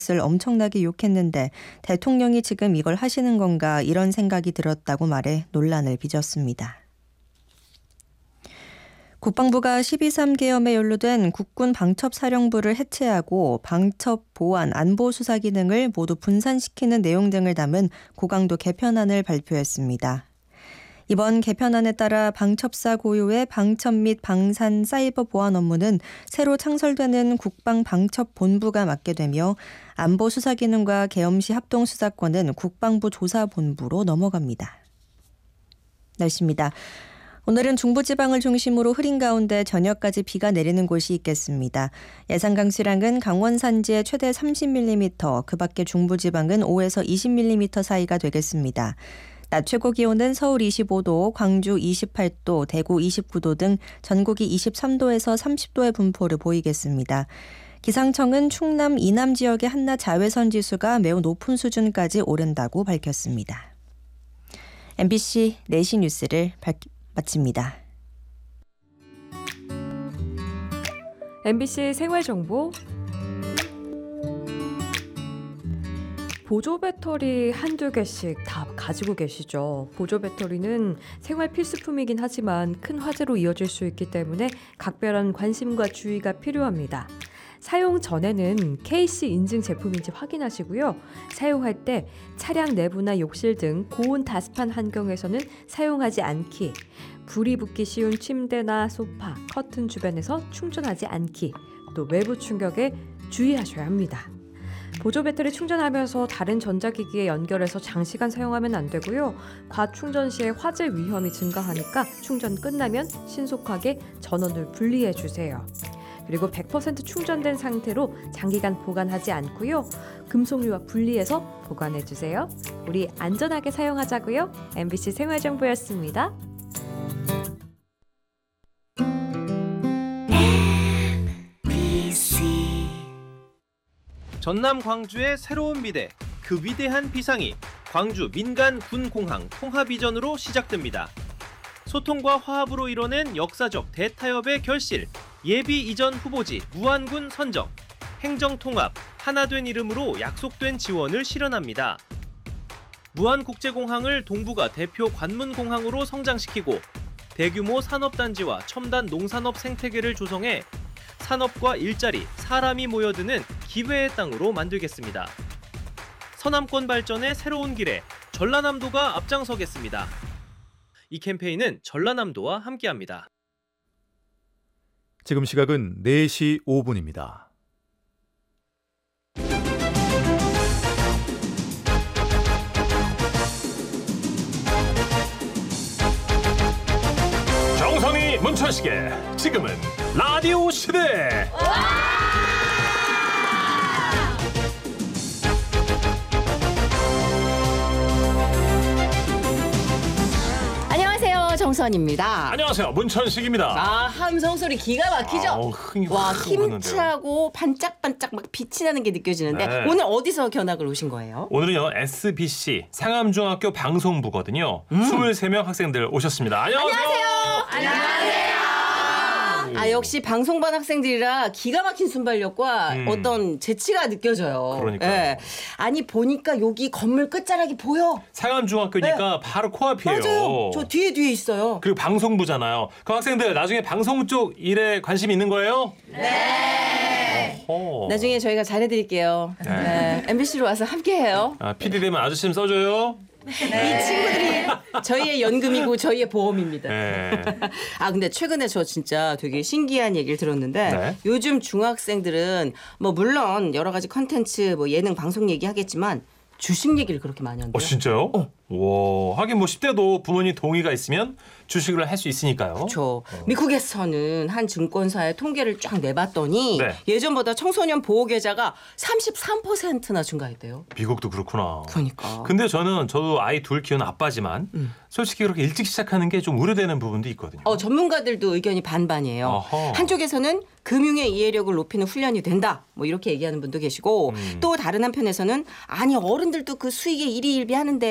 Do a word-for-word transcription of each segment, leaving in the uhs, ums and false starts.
을 엄청나게 욕했는데 대통령이 지금 이걸 하시는 건가 이런 생각이 들었다고 말해 논란을 빚었습니다. 국방부가 십이 삼 계엄에 연루된 국군 방첩사령부를 해체하고 방첩, 보안, 안보 수사 기능을 모두 분산시키는 내용 등을 담은 고강도 개편안을 발표했습니다. 이번 개편안에 따라 방첩사 고유의 방첩 및 방산 사이버 보안 업무는 새로 창설되는 국방방첩본부가 맡게 되며 안보 수사 기능과 계엄시 합동 수사권은 국방부 조사본부로 넘어갑니다. 날씨입니다. 오늘은 중부지방을 중심으로 흐린 가운데 저녁까지 비가 내리는 곳이 있겠습니다. 예상 강수량은 강원 산지에 최대 삼십 밀리미터, 그 밖에 중부지방은 오에서 이십 밀리미터 사이가 되겠습니다. 낮 최고 기온은 서울 이십오 도, 광주 이십팔 도, 대구 이십구 도 등 전국이 이십삼 도에서 삼십 도의 분포를 보이겠습니다. 기상청은 충남 이남 지역의 한낮 자외선 지수가 매우 높은 수준까지 오른다고 밝혔습니다. 엠비씨 네 시 뉴스를 밝... 마칩니다. 엠비씨 생활정보 보조 배터리 한두 개씩 다 가지고 계시죠. 보조 배터리는 생활 필수품이긴 하지만 큰 화재로 이어질 수 있기 때문에 각별한 관심과 주의가 필요합니다. 사용 전에는 케이씨 인증 제품인지 확인하시고요. 사용할 때 차량 내부나 욕실 등 고온 다습한 환경에서는 사용하지 않기, 불이 붙기 쉬운 침대나 소파, 커튼 주변에서 충전하지 않기, 또 외부 충격에 주의하셔야 합니다. 보조 배터리 충전하면서 다른 전자기기에 연결해서 장시간 사용하면 안 되고요. 과충전 시에 화재 위험이 증가하니까 충전 끝나면 신속하게 전원을 분리해 주세요. 그리고 백 퍼센트 충전된 상태로 장기간 보관하지 않고요. 금속류와 분리해서 보관해 주세요. 우리 안전하게 사용하자고요. 엠비씨 생활정보였습니다. 전남 광주의 새로운 미래, 그 위대한 비상이 광주 민간군공항 통합이전으로 시작됩니다. 소통과 화합으로 이뤄낸 역사적 대타협의 결실, 예비 이전 후보지 무안군 선정, 행정통합, 하나된 이름으로 약속된 지원을 실현합니다. 무안국제공항을 동부가 대표 관문공항으로 성장시키고 대규모 산업단지와 첨단 농산업 생태계를 조성해 산업과 일자리, 사람이 모여드는 기회의 땅으로 만들겠습니다. 서남권 발전의 새로운 길에 전라남도가 앞장서겠습니다. 이 캠페인은 전라남도와 함께합니다. 지금 시각은 네 시 오 분입니다. 정선이 문천식의 지금은 라디오 시대. 안녕하세요, 정선입니다. 안녕하세요, 문천식입니다. 아, 함성 소리 기가 막히죠? 아우, 흥이 와, 확 오르는데요. 힘차고 반짝반짝 막 빛이 나는 게 느껴지는데 네. 오늘 어디서 견학을 오신 거예요? 오늘은요 에스비씨 상암중학교 방송부거든요. 음. 이십삼 명 학생들 오셨습니다. 안녕하세요. 안녕하세요. 아, 역시 방송반 학생들이라 기가 막힌 순발력과 음. 어떤 재치가 느껴져요. 그러니까요. 예. 아니, 보니까 여기 건물 끝자락이 보여. 상암중학교니까 바로 코앞이에요. 맞아요. 저 뒤에 뒤에 있어요. 그리고 방송부잖아요. 그 학생들 나중에 방송 쪽 일에 관심 있는 거예요? 네. 어허. 나중에 저희가 잘해드릴게요. 네. 네. 엠비씨로 와서 함께해요. 아, 피디 되면 아저씨 좀 써줘요. 이 친구들이 저희의 연금이고 저희의 보험입니다. 네. 아, 근데 최근에 저 진짜 되게 신기한 얘기를 들었는데 네. 요즘 중학생들은 뭐 물론 여러 가지 컨텐츠 뭐 예능 방송 얘기 하겠지만 주식 얘기를 그렇게 많이 한대요. 어, 진짜요? 어. 와, 하긴 뭐 십 대도 부모님 동의가 있으면 주식을 할 수 있으니까요. 그렇죠. 미국에서는 한 증권사의 통계를 쫙 내봤더니 네. 예전보다 청소년 보호 계좌가 삼십삼 퍼센트나 증가했대요. 미국도 그렇구나. 그러니까. 근데 저는 저도 아이 둘 키우는 아빠지만 음. 솔직히 그렇게 일찍 시작하는 게 좀 우려되는 부분도 있거든요. 어, 전문가들도 의견이 반반이에요. 어허. 한쪽에서는 금융의 이해력을 높이는 훈련이 된다. 뭐 이렇게 얘기하는 분도 계시고 음. 또 다른 한편에서는 아니 어른들도 그 수익에 일희일비하는데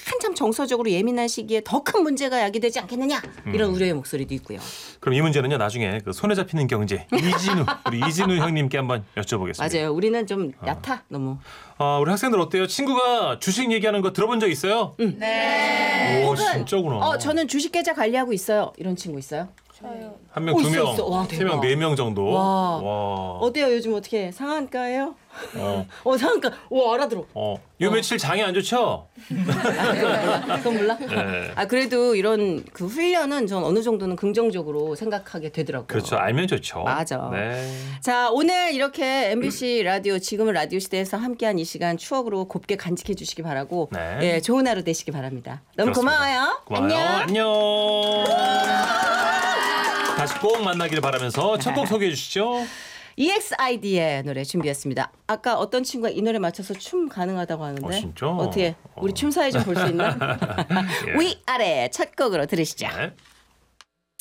한참 정서적으로 예민한 시기에 더 큰 문제가 야기되지 않겠느냐 이런 우려의 목소리도 있고요. 그럼 이 문제는요 나중에 그 손에 잡히는 경제 이진우 우리 이진우 형님께 한번 여쭤보겠습니다. 맞아요. 우리는 좀 얕아 너무. 아, 우리 학생들 어때요? 친구가 주식 얘기하는 거 들어본 적 있어요? 응. 네. 오 진짜구나. 어 저는 주식 계좌 관리하고 있어요. 이런 친구 있어요? 한 명, 오, 두 있어, 명, 있어. 와, 세 명, 대박. 네 명 정도. 와. 와. 어때요? 요즘 어떻게 상한가예요? 어. 어 상한가. 오 알아들어. 어. 요 며칠 장이 안 좋죠? 그건 몰라? 네. 아 그래도 이런 그 훈련은 전 어느 정도는 긍정적으로 생각하게 되더라고요. 그렇죠. 알면 좋죠. 맞아. 네. 자 오늘 이렇게 엠비씨 라디오 지금은 라디오 시대에서 함께한 이 시간 추억으로 곱게 간직해 주시기 바라고 네. 예, 좋은 하루 되시기 바랍니다. 너무 그렇습니다. 고마워요. 고마워요. 안녕. 안녕. 다시 꼭 만나기를 바라면서 첫 곡 소개해 주시죠. 이엑스아이디의 노래 준비했습니다. 아까 어떤 친구가 이 노래 맞춰서 춤 가능하다고 하는데 어, 진짜? 어떻게 우리 춤 사이 좀 볼 수 있나? 예. 위아래 첫 곡으로 들으시죠. 네.